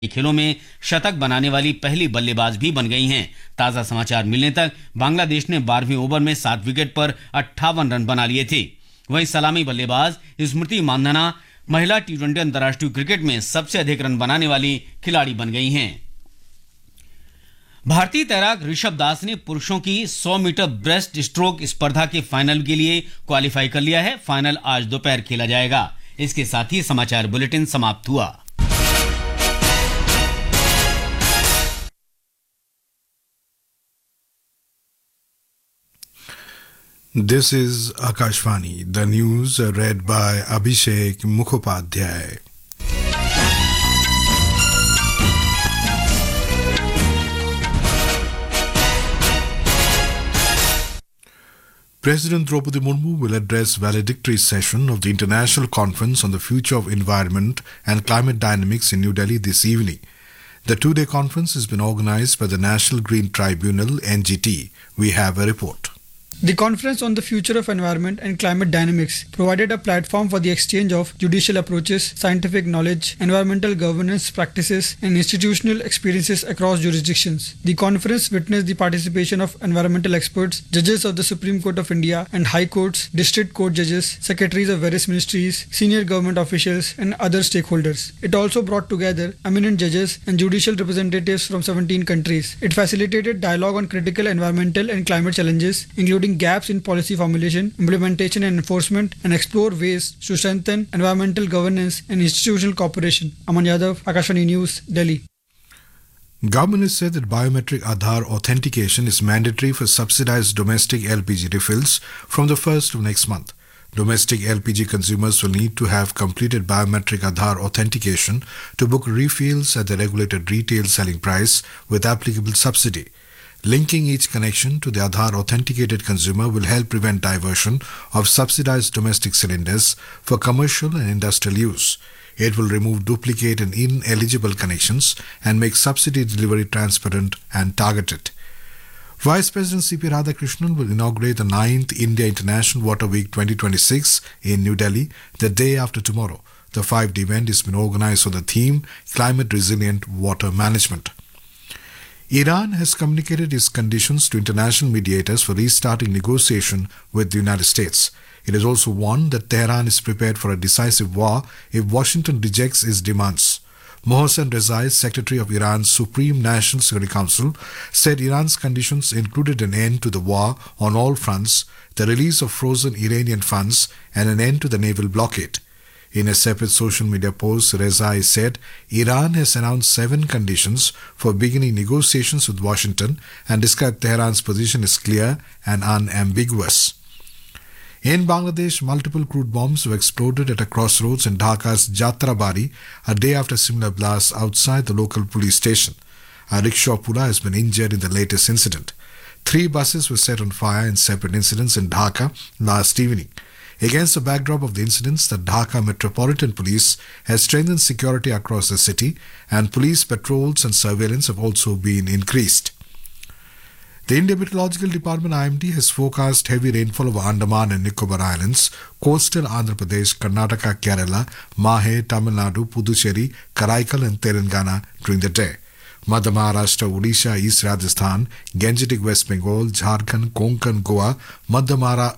खेलों में शतक बनाने वाली पहली बल्लेबाज भी बन गई हैं। ताजा समाचार मिलने तक बांग्लादेश ने 12वें ओवर में 7 विकेट पर 58 रन बना लिए थे। वहीं सलामी बल्लेबाज स्मृति मानधना महिला टी20 अंतर्राष्ट्रीय क्रिकेट में सबसे अधिक रन बनाने वाली खिलाड़ी बन गई हैं। भारतीय तैराक ऋषभ दास ने पुरुषों की 100 मीटर ब्रेस्ट स्ट्रोक स्पर्धा के फाइनल के लिए क्वालिफाई कर लिया है। फाइनल आज दोपहर खेला जाएगा। इसके साथ ही समाचार बुलेटिन समाप्त हुआ। This is Akashvani, the news read by Abhishek Mukhopadhyay. President Draupadi Murmu will address valedictory session of the International Conference on the Future of Environment and Climate Dynamics in New Delhi this evening. The two-day conference has been organized by the National Green Tribunal, NGT. We have a report. The Conference on the Future of Environment and Climate Dynamics provided a platform for the exchange of judicial approaches, scientific knowledge, environmental governance practices, and institutional experiences across jurisdictions. The conference witnessed the participation of environmental experts, judges of the Supreme Court of India and High Courts, district court judges, secretaries of various ministries, senior government officials, and other stakeholders. It also brought together eminent judges and judicial representatives from 17 countries. It facilitated dialogue on critical environmental and climate challenges, including gaps in policy formulation, implementation and enforcement, and explore ways to strengthen environmental governance and institutional cooperation. Aman Yadav, Akashvani News, Delhi. Government has said that biometric Aadhaar authentication is mandatory for subsidized domestic LPG refills from the 1st of next month. Domestic LPG consumers will need to have completed biometric Aadhaar authentication to book refills at the regulated retail selling price with applicable subsidy. Linking each connection to the Aadhaar authenticated consumer will help prevent diversion of subsidized domestic cylinders for commercial and industrial use. It will remove duplicate and ineligible connections and make subsidy delivery transparent and targeted. Vice President C.P. Radhakrishnan will inaugurate the 9th India International Water Week 2026 in New Delhi the day after tomorrow. The 5-day event has been organized on the theme Climate Resilient Water Management. Iran has communicated its conditions to international mediators for restarting negotiation with the United States. It has also warned that Tehran is prepared for a decisive war if Washington rejects its demands. Mohsen Rezai, Secretary of Iran's Supreme National Security Council, said Iran's conditions included an end to the war on all fronts, the release of frozen Iranian funds, and an end to the naval blockade. In a separate social media post, Rezai said Iran has announced 7 conditions for beginning negotiations with Washington and described Tehran's position as clear and unambiguous. In Bangladesh, multiple crude bombs were exploded at a crossroads in Dhaka's Jatrabari a day after similar blasts outside the local police station. A rickshaw puller has been injured in the latest incident. 3 buses were set on fire in separate incidents in Dhaka last evening. Against the backdrop of the incidents, the Dhaka Metropolitan Police has strengthened security across the city and police patrols and surveillance have also been increased. The Indian Meteorological Department IMD has forecast heavy rainfall over Andaman and Nicobar Islands, coastal Andhra Pradesh, Karnataka, Kerala, Mahe, Tamil Nadu, Puducherry, Karaikal and Telangana during the day. Madhya Maharashtra, Odisha, East Rajasthan, Gangetic West Bengal, Jharkhand, Konkan, Goa, Madhya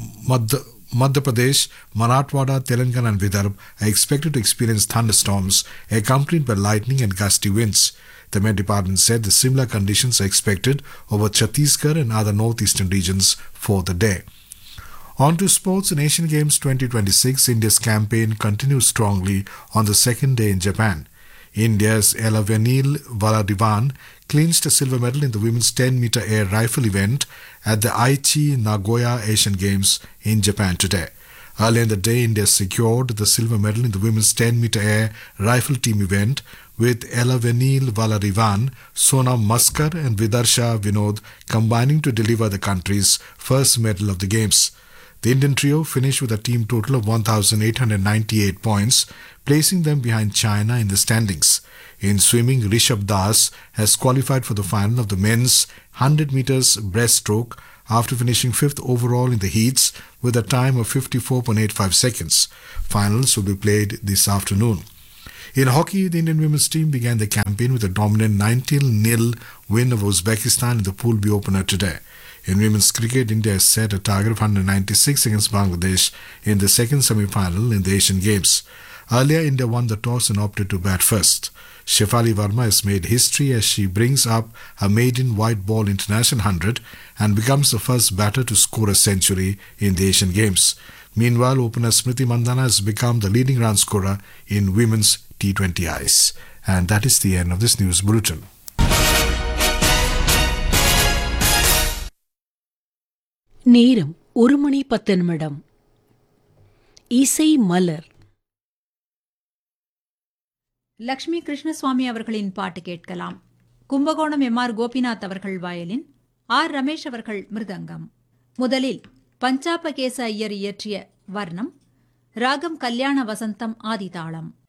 Pradesh, Marathwada, Telangana and Vidarbha are expected to experience thunderstorms accompanied by lightning and gusty winds. The Met Department said the similar conditions are expected over Chhattisgarh and other northeastern regions for the day. On to sports. In Asian Games 2026, India's campaign continues strongly on the second day in Japan. India's Elavenil Valadivan clinched a silver medal in the women's 10-meter air rifle event at the Aichi Nagoya Asian Games in Japan today. Earlier in the day, India secured the silver medal in the women's 10-meter air rifle team event with Elavenil Valadivan, Sonam Maskar and Vidarsha Vinod combining to deliver the country's first medal of the Games. The Indian trio finished with a team total of 1,898 points, placing them behind China in the standings. In swimming, Rishabh Das has qualified for the final of the men's 100 meters breaststroke after finishing 5th overall in the heats with a time of 54.85 seconds. Finals will be played this afternoon. In hockey, the Indian women's team began the campaign with a dominant 19-0 win over Uzbekistan in the Pool B opener today. In women's cricket, India has set a target of 196 against Bangladesh in the second semi-final in the Asian Games. Earlier, India won the toss and opted to bat first. Shefali Verma has made history as she brings up her maiden white ball international 100 and becomes the first batter to score a century in the Asian Games. Meanwhile, opener Smriti Mandhana has become the leading run scorer in women's T20 Ice. And that is the end of this news bulletin. நேரம் 1:10 இசை மலர். லக்ஷ்மி கிருஷ்ணசுவாமி அவர்களின் பாட்டு கேட்கலாம். Kumbakonam MR. Gopinath அவர்கள் violin, R. Ramesh அவர்கள் மிருதங்கம். முதலில் பஞ்சாபகேச ஐயர் இயற்றிய வர்ணம், ராகம் கல்யாண வசந்தம் ஆதிதாளம்.